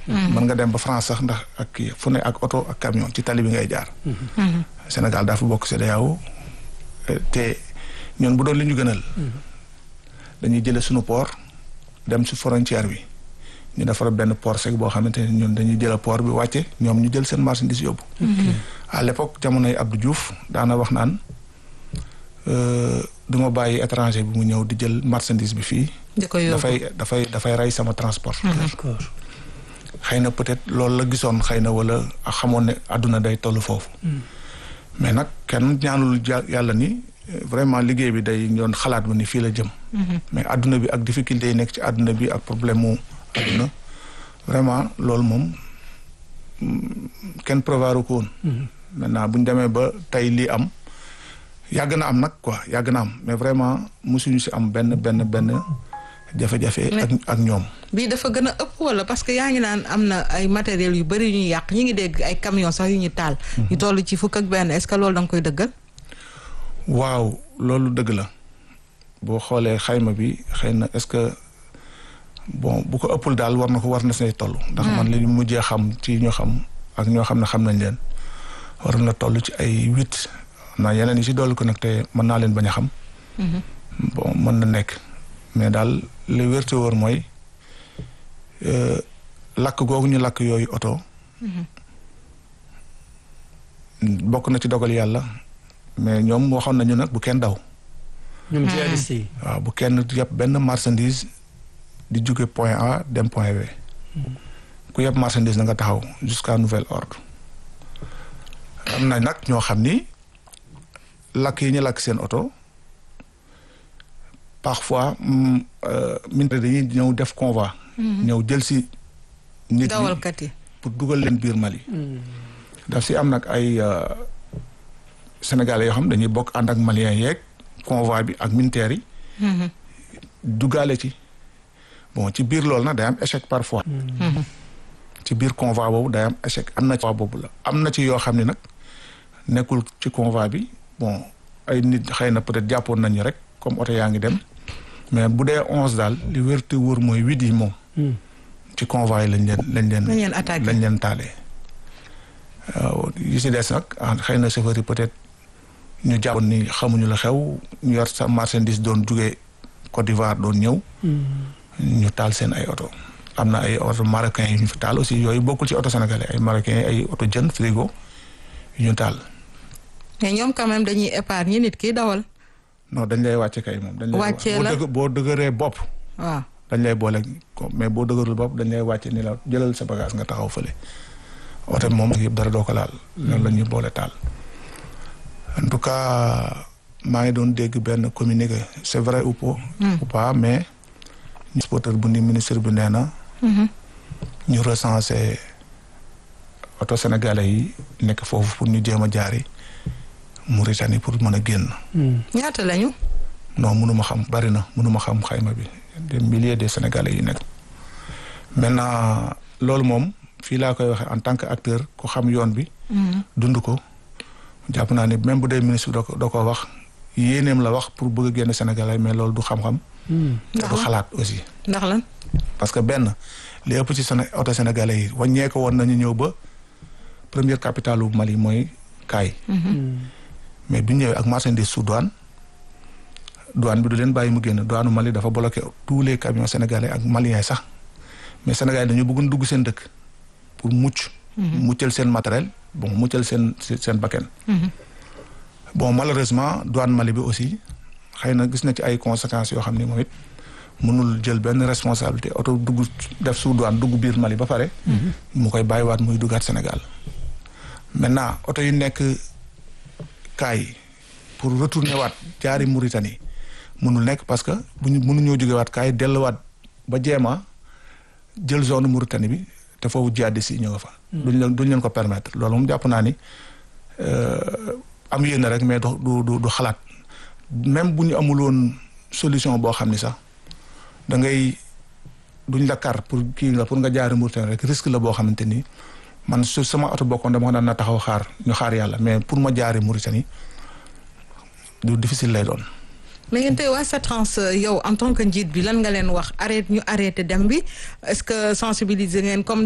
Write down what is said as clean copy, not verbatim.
mën nga dem ba France sax ndax ak kii fu ne ak oto ak camion ci tali bi ngay jaar. Sénégal daa fa bokk CEDEAO te ñun bu doon li ñu gënal. dañuy jëlee suñu port dem si frontière bi ñu defar benn port sec boo xamante ne ñun dañuy jël port bi wàcce ñoom ñu jël seen marchandise yóbbu. à l'époque jamonoy Abdou Diouf daana wax naan du ma bàyyi étranger bi mu ñëw di jël marchandise bi fii. dafay rey sama transport. d'accord. xëy na peut-être loolu la gisoon xëy na wala xamoon ne àdduna day toll foofu. mais nag kenn ñaanul yàlla ni vraiment liggéey bi day doon xalaat ba ni fii la jëm. mais àdduna bi ak difficulté yi nekk ci àdduna bi ak problème mu àdduna vraiment loolu moom kenn prévoir ko woon. maintenant bu ñu demee ba tey lii am yàgg na am nag quoi yàgg na am mais vraiment mosuñu si am benn jafe-jafe. ak ñoom. bii dafa gën a ëpp wala parce que yaa ngi naan am na ay matériels yu bëri yu ñuy yàq ñi ngi dégg ay camions sax yu ñu taal. ñu toll ci fukk ak benn est-ce que loolu da nga koy dëggal. waaw loolu dëgg la boo xoolee xayma bi xëy na est-ce que bon bu ko ëppul daal war na say toll. ndax man li mujjee xam ci ñoo xam ak ñoo xam ne xam nañ leen war na toll ci ay 8 na yeneen yi si dolli ko nag te mën naa leen bañ a xam. bon mën na nekk mais daal li wér te wóor mooy lakk googu ñu lakk yooyu oto. bokk na ci dogal yàlla. mais ñoom waxoon nañu nag bu kenn daw. ñoom jihadistes yi. waaw bu kenn yëpp benn marchandise di jóge point A dem point B. ku yëpp marchandise na nga taxaw jusqu'à nouvel ordre. am na nag ñoo xam ni lakk yi ñu lakk seen oto parfois militaire dañuy ñëw def convoi. ñëw jël si. nit ñi dawalkat yi pour dugal leen biir Mali. daf si am nag ay. Sénégalais yoo xam dañuy bokk ànd ak Maliens yeeg convoi bi ak militaires yi. duggaale ci bon ci biir loolu nag day am échec parfois. ci biir convoi boobu day am échec am na ci boobu la am na ci yoo xam ne nag nekkul ci convoi bi bon ay nit xëy na peut-être jàppoon nañu rek comme oto yaa ngi dem mais bu dee 11 daal li wér te wóor mooy 8 yi moom. ci convoi yi lañ leen taalee. waaw yi si des nag xëy na chauffeur yi peut-être ñu jàppoon ni xamuñu la xew ñu yor sa marchandise doon jugee Côte d'Ivoire doon ñëw. ñu taal seen ay oto. am na ay oto marocains yu ñu fi taal aussi yooyu bokkul ci oto sénégalais ay marocains ay oto jën frigo yu ñu taal. mais ñoom quand même dañuy épargner nit ki dawal. non dañ lay wàcce kay moom. dañ wàccee la boo dëgëree bopp. waaw dañ lay boole mais boo dëgërul bopp dañ lay wàcce ni la jëlal sa bagage nga taxaw fële. oto moom yëpp dara doo ko laal. loolu la ñuy boole taal. en tout cas maa ngi doon dégg benn communiqué c'est vrai ou pas mais. transporteur bu ni ministre bi nee na. ñu recensé oto sénégalais yi nekk foofu pour ñu jéem a jaari Mauritanie pour mën a génn. ñaata lañu. non mënuma xam bari na mënuma xam xayma bi des milliers de sénégalais yi nekk. maintenant loolu moom fii laa koy waxee en tant que acteur ku xam yoon bi. dund ko jàpp naa ni même bu dee ministre bi da ko wax yéeneem la wax pour bëgg a génn sénégalais mais loolu du xam-xam. te du xalaat aussi. ndax lan. parce que benn li ëpp ci oto sénégalais yi wàññeeku woon nañu ñëw ba première capitale bu Mali mooy Kaay. mais bi ñu ñëwee ak marchandise sous douane bi du leen bàyyi mu génn douane Mali dafa bloqué tous les camions sénégalais ak maliens sax mais sénégalais dañu bëggoon dugg seen dëkk pour muccal seen matériel bon muccal seen bakkan. bon malheureusement douane Mali bi aussi xëy na gis na ci ay conséquences yoo xam ne moom it mënul jël benn responsabilité oto dugg def sous douane dugg biir Mali ba pare. mu koy bàyyiwaat muy duggaat Sénégal. maintenant oto yu nekk Kaay pour retourner waat jaari Mauritanie mënul nekk parce que mënuñoo jógewaat Kaay delluwaat ba jéema jël zone Mauritanie bi te foofu jihadistes yi ñëw nga fa. duñ leen ko permettre loolu moom jàpp naa ni am yéene rek mais du xalaat même bu ñu amul woon solution boo xam ni sax da ngay duñ la kar pour kii nga pour nga jaari Mauritanie rek risque la boo xamante ni man su sama oto bokkoon dama daan na taxaw xaar yàlla mais pour ma jaari Mauritanie du difficile lay doon. mais ngeen tey waa SATRANS yow en tant que njiit bi lan nga leen wax ñu arrêté dem bi est-ce que sensibiliser ngeen comme